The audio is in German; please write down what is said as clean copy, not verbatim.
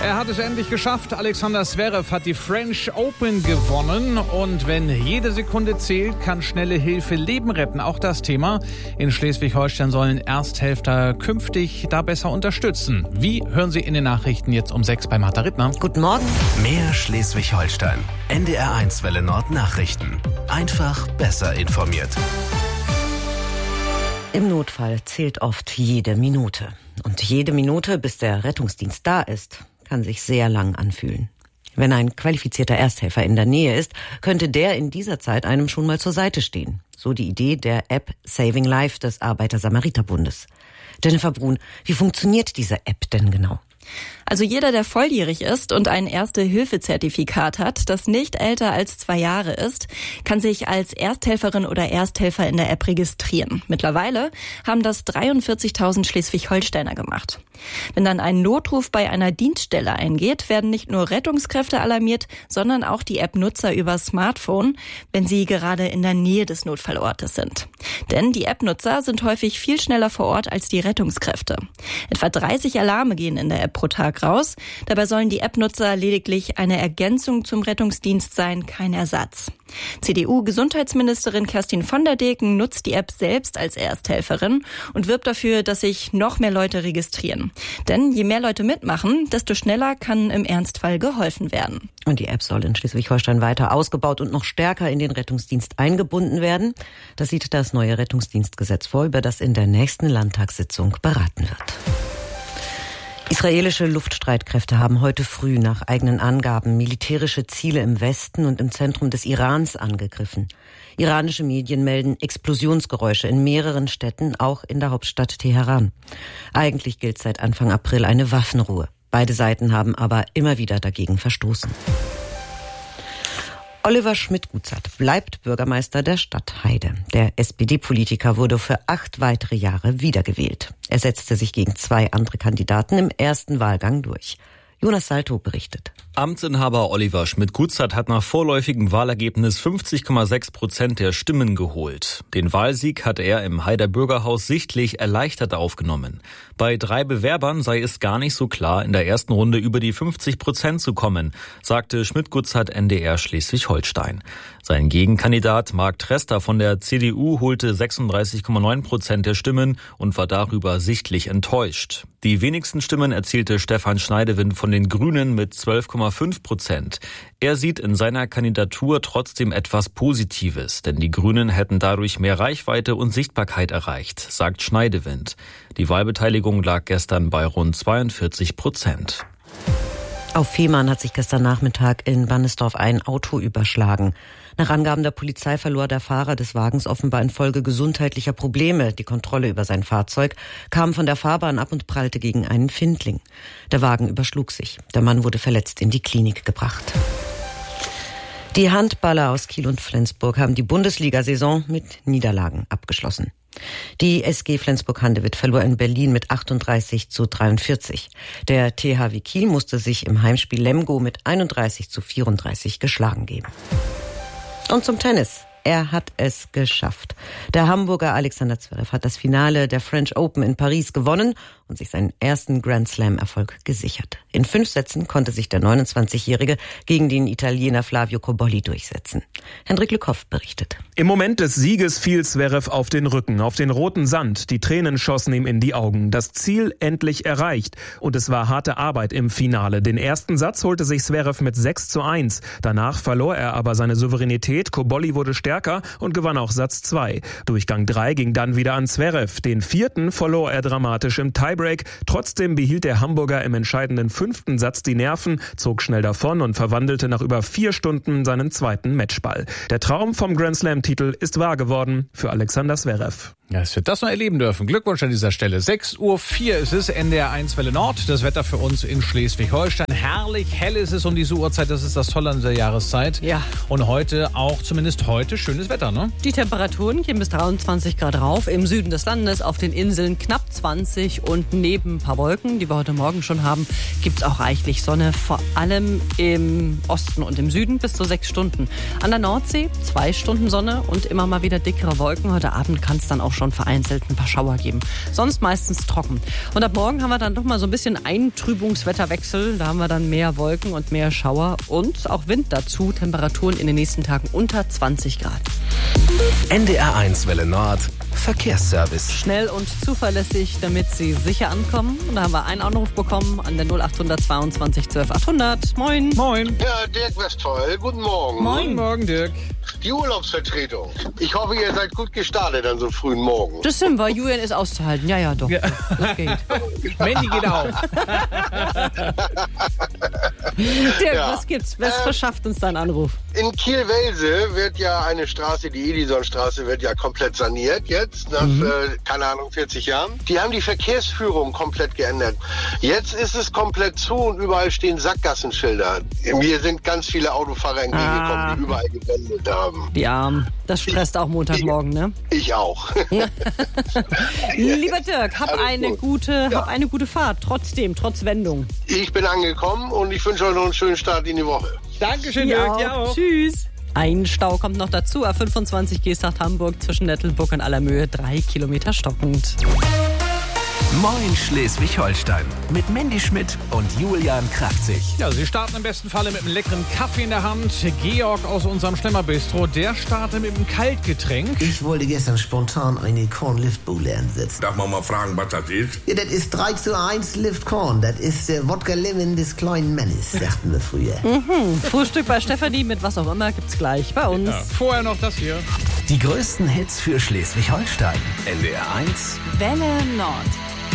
Er hat es endlich geschafft. Alexander Zverev hat die French Open gewonnen. Und wenn jede Sekunde zählt, kann schnelle Hilfe Leben retten. Auch das Thema. In Schleswig-Holstein sollen Ersthelfer künftig da besser unterstützen. Wie, hören Sie in den Nachrichten jetzt um 6 bei Martha Rittner. Guten Morgen. Mehr Schleswig-Holstein. NDR1 Welle Nord Nachrichten. Einfach besser informiert. Im Notfall zählt oft jede Minute. Und jede Minute, bis der Rettungsdienst da ist, kann sich sehr lang anfühlen. Wenn ein qualifizierter Ersthelfer in der Nähe ist, könnte der in dieser Zeit einem schon mal zur Seite stehen. So die Idee der App Saving Life des Arbeiter-Samariter-Bundes. Jennifer Brun, wie funktioniert diese App denn genau? Also jeder, der volljährig ist und ein Erste-Hilfe-Zertifikat hat, das nicht älter als 2 Jahre ist, kann sich als Ersthelferin oder Ersthelfer in der App registrieren. Mittlerweile haben das 43.000 Schleswig-Holsteiner gemacht. Wenn dann ein Notruf bei einer Dienststelle eingeht, werden nicht nur Rettungskräfte alarmiert, sondern auch die App-Nutzer über Smartphone, wenn sie gerade in der Nähe des Notfallortes sind. Denn die App-Nutzer sind häufig viel schneller vor Ort als die Rettungskräfte. Etwa 30 Alarme gehen in der App pro Tag raus. Dabei sollen die App-Nutzer lediglich eine Ergänzung zum Rettungsdienst sein, kein Ersatz. CDU-Gesundheitsministerin Kerstin von der Deken nutzt die App selbst als Ersthelferin und wirbt dafür, dass sich noch mehr Leute registrieren. Denn je mehr Leute mitmachen, desto schneller kann im Ernstfall geholfen werden. Und die App soll in Schleswig-Holstein weiter ausgebaut und noch stärker in den Rettungsdienst eingebunden werden. Das sieht das neue Rettungsdienstgesetz vor, über das in der nächsten Landtagssitzung beraten wird. Israelische Luftstreitkräfte haben heute früh nach eigenen Angaben militärische Ziele im Westen und im Zentrum des Irans angegriffen. Iranische Medien melden Explosionsgeräusche in mehreren Städten, auch in der Hauptstadt Teheran. Eigentlich gilt seit Anfang April eine Waffenruhe. Beide Seiten haben aber immer wieder dagegen verstoßen. Oliver Schmidt-Gutzert bleibt Bürgermeister der Stadt Heide. Der SPD-Politiker wurde für 8 weitere Jahre wiedergewählt. Er setzte sich gegen 2 andere Kandidaten im ersten Wahlgang durch. Jonas Salto berichtet. Amtsinhaber Oliver Schmidt-Gutzert hat nach vorläufigem Wahlergebnis 50,6% der Stimmen geholt. Den Wahlsieg hat er im Heider Bürgerhaus sichtlich erleichtert aufgenommen. Bei 3 Bewerbern sei es gar nicht so klar, in der ersten Runde über die 50% zu kommen, sagte Schmidt-Gutzert NDR Schleswig-Holstein. Sein Gegenkandidat Marc Trester von der CDU holte 36,9% der Stimmen und war darüber sichtlich enttäuscht. Die wenigsten Stimmen erzielte Stefan Schneidewind von den Grünen mit 12,5%. Er sieht in seiner Kandidatur trotzdem etwas Positives, denn die Grünen hätten dadurch mehr Reichweite und Sichtbarkeit erreicht, sagt Schneidewind. Die Wahlbeteiligung lag gestern bei rund 42%. Auf Fehmarn hat sich gestern Nachmittag in Bannesdorf ein Auto überschlagen. Nach Angaben der Polizei verlor der Fahrer des Wagens offenbar infolge gesundheitlicher Probleme die Kontrolle über sein Fahrzeug, kam von der Fahrbahn ab und prallte gegen einen Findling. Der Wagen überschlug sich. Der Mann wurde verletzt in die Klinik gebracht. Die Handballer aus Kiel und Flensburg haben die Bundesliga-Saison mit Niederlagen abgeschlossen. Die SG Flensburg-Handewitt verlor in Berlin mit 38:43. Der THW Kiel musste sich im Heimspiel Lemgo mit 31:34 geschlagen geben. Und zum Tennis. Er hat es geschafft. Der Hamburger Alexander Zverev hat das Finale der French Open in Paris gewonnen und sich seinen ersten Grand Slam-Erfolg gesichert. In 5 Sätzen konnte sich der 29-Jährige gegen den Italiener Flavio Cobolli durchsetzen. Hendrik Lückhoff berichtet. Im Moment des Sieges fiel Zverev auf den Rücken, auf den roten Sand. Die Tränen schossen ihm in die Augen. Das Ziel endlich erreicht. Und es war harte Arbeit im Finale. Den ersten Satz holte sich Zverev mit 6:1. Danach verlor er aber seine Souveränität. Cobolli wurde stärker und gewann auch Satz 2. Durchgang 3 ging dann wieder an Zverev. Den 4. verlor er dramatisch im Tiebreak. Trotzdem behielt der Hamburger im entscheidenden 5. Satz die Nerven, zog schnell davon und verwandelte nach über 4 Stunden seinen 2. Matchball. Der Traum vom Grand Slam-Titel ist wahr geworden für Alexander Zverev. Ja, es wird das noch erleben dürfen. Glückwunsch an dieser Stelle. 6:04 ist es, NDR1 Welle Nord. Das Wetter für uns in Schleswig-Holstein. Herrlich hell ist es um diese Uhrzeit. Das ist das Tolle an dieser Jahreszeit. Ja. Und heute auch, zumindest heute, schönes Wetter, ne? Die Temperaturen gehen bis 23 Grad rauf. Im Süden des Landes, auf den Inseln knapp 20 und neben ein paar Wolken, die wir heute Morgen schon haben, gibt es auch reichlich Sonne. Vor allem im Osten und im Süden bis zu 6 Stunden. An der Nordsee 2 Stunden Sonne und immer mal wieder dickere Wolken. Heute Abend kann es dann auch schon schon vereinzelt ein paar Schauer geben. Sonst meistens trocken. Und ab morgen haben wir dann doch mal so ein bisschen Eintrübungswetterwechsel. Da haben wir dann mehr Wolken und mehr Schauer und auch Wind dazu. Temperaturen in den nächsten Tagen unter 20 Grad. NDR1 Welle Nord. Verkehrsservice. Schnell und zuverlässig, damit Sie sicher ankommen. Und da haben wir einen Anruf bekommen an der 0800 22 12 800. Moin. Moin. Ja, Dirk Westphal, guten Morgen. Guten Morgen, Dirk. Die Urlaubsvertretung. Ich hoffe, ihr seid gut gestartet an so frühen Morgen. Das sind wir. Julian ist auszuhalten. Ja, doch. Ja. Das geht. Mandy geht auch. Dirk, Ja. was gibt's? Was verschafft uns dein Anruf? In Kiel-Welse wird ja eine Straße, die Edisonstraße, wird ja komplett saniert jetzt, nach, keine Ahnung, 40 Jahren. Die haben die Verkehrsführung komplett geändert. Jetzt ist es komplett zu und überall stehen Sackgassenschilder. Mir sind ganz viele Autofahrer entgegengekommen, die überall gewendet haben. Die Armen. Das stresst auch Montagmorgen, ne? Ich auch. Lieber Dirk, hab Alles eine gut. gute Fahrt. Trotz Wendung. Ich bin angekommen und ich wünsche euch noch einen schönen Start in die Woche. Dankeschön, Dirk. Ja, auch. Tschüss. Ein Stau kommt noch dazu. A25 Geesthacht Hamburg zwischen Nettelburg und Allermöhe 3 Kilometer stockend. Moin Schleswig-Holstein. Mit Mandy Schmidt und Julian Kraftzig. Ja, Sie starten im besten Falle mit einem leckeren Kaffee in der Hand. Georg aus unserem Schlemmerbistro, der startet mit einem Kaltgetränk. Ich wollte gestern spontan eine Corn-Lift-Bowle ansetzen. Darf man mal fragen, was das ist? Ja, das ist 3:1 Lift Corn. Das ist der Wodka Lemon des kleinen Mannes, sagten wir früher. Frühstück bei Stefanie mit was auch immer gibt's gleich bei uns. Ja, vorher noch das hier. Die größten Hits für Schleswig-Holstein. NDR1 Welle Nord.